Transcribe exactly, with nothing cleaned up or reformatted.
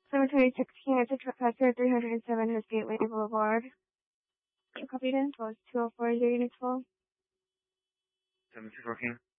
seven twenty-six King, it's a Professor three hundred seven West Gateway Boulevard. You copied in, so it's two oh four zero units full. seven two four King.